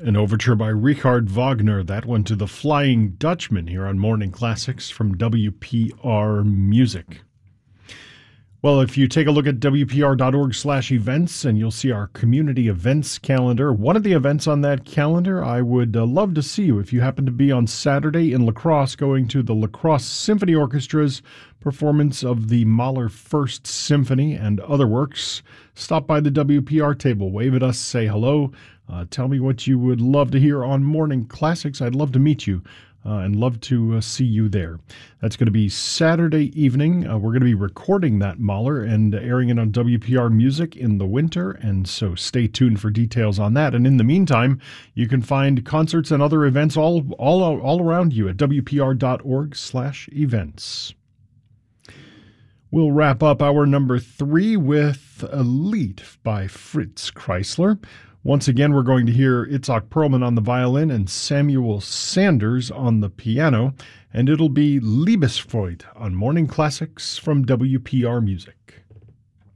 An overture by Richard Wagner, that one to the Flying Dutchman here on Morning Classics from WPR Music. Well, if you take a look at WPR.org/events and you'll see our community events calendar. One of the events on that calendar, I would love to see you if you happen to be on Saturday in La Crosse going to the La Crosse Symphony Orchestra's performance of the Mahler First Symphony and other works. Stop by the WPR table, wave at us, say hello. Tell me what you would love to hear on Morning Classics. I'd love to meet you and love to see you there. That's going to be Saturday evening. We're going to be recording that Mahler and airing it on WPR Music in the winter, and so stay tuned for details on that. And in the meantime, you can find concerts and other events all around you at WPR.org/events. We'll wrap up hour number 3 with a Lied by Fritz Kreisler. Once again, we're going to hear Itzhak Perlman on the violin and Samuel Sanders on the piano, and it'll be Liebesfreude on Morning Classics from WPR Music.